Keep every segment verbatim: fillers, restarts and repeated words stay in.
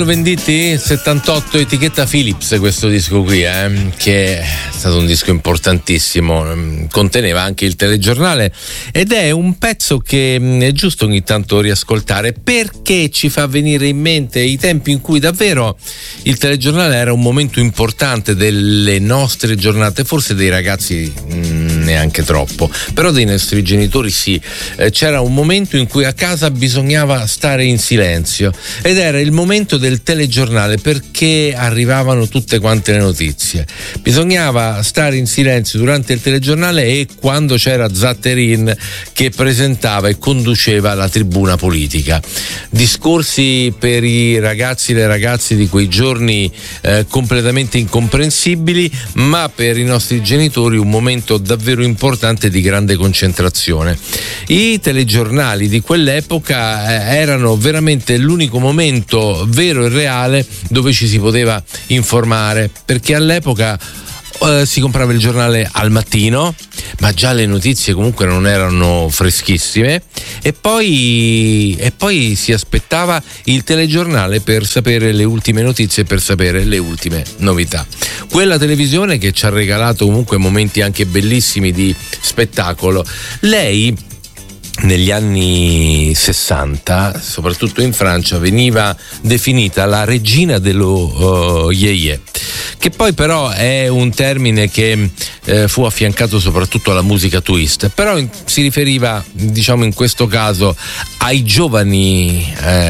Venditti settantotto, etichetta Philips, questo disco qui, eh, che è stato un disco importantissimo, conteneva anche il telegiornale ed è un pezzo che è giusto ogni tanto riascoltare perché ci fa venire in mente i tempi in cui davvero il telegiornale era un momento importante delle nostre giornate, forse dei ragazzi mh, neanche troppo, però dei nostri genitori sì. Eh, c'era un momento in cui a casa bisognava stare in silenzio ed era il momento del telegiornale perché arrivavano tutte quante le notizie. Bisognava stare in silenzio durante il telegiornale e quando c'era Zatterin che presentava e conduceva la tribuna politica. Discorsi per i ragazzi e le ragazze di quei giorni eh, completamente incomprensibili, ma per i nostri genitori un momento davvero importante di grande concentrazione. I telegiornali di quell'epoca eh, erano veramente l'unico momento vero e reale dove ci si poteva informare, perché all'epoca eh, si comprava il giornale al mattino, ma già le notizie comunque non erano freschissime, e poi e poi si aspettava il telegiornale per sapere le ultime notizie, per sapere le ultime novità. Quella televisione che ci ha regalato comunque momenti anche bellissimi di spettacolo. Lei negli anni sessanta, soprattutto in Francia, veniva definita la regina dello uh, yeye, che poi però è un termine che eh, fu affiancato soprattutto alla musica twist, però in, si riferiva, diciamo in questo caso, ai giovani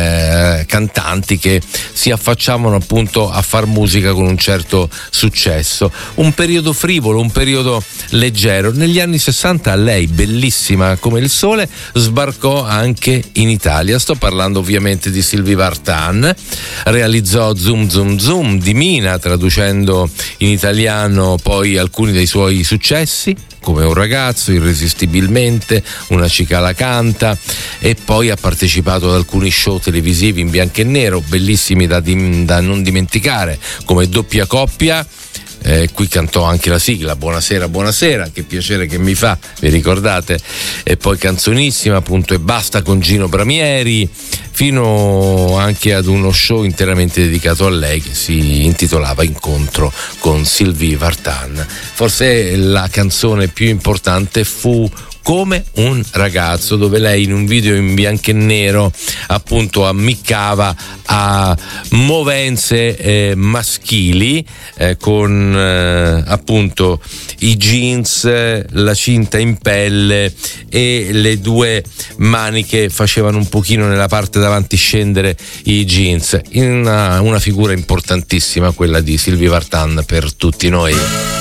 eh, cantanti che si affacciavano appunto a far musica con un certo successo. Un periodo frivolo, un periodo leggero. Negli anni sessanta lei, bellissima come il sole, sbarcò anche in Italia. Sto parlando ovviamente di Sylvie Vartan. Realizzò Zoom Zoom Zoom di Mina, traducendo in italiano poi alcuni dei suoi successi, come Un ragazzo, Irresistibilmente, Una cicala canta, e poi ha partecipato ad alcuni show televisivi in bianco e nero bellissimi da, da non dimenticare, come Doppia Coppia. Eh, qui cantò anche la sigla Buonasera buonasera, che piacere che mi fa, vi ricordate? E poi Canzonissima, appunto, e Basta con Gino Bramieri, fino anche ad uno show interamente dedicato a lei che si intitolava Incontro con Sylvie Vartan. Forse la canzone più importante fu Come un ragazzo, dove lei in un video in bianco e nero appunto ammiccava a movenze eh, maschili eh, con eh, appunto i jeans, la cinta in pelle e le due maniche facevano un pochino nella parte davanti scendere i jeans. Una, una figura importantissima quella di Sylvie Vartan per tutti noi.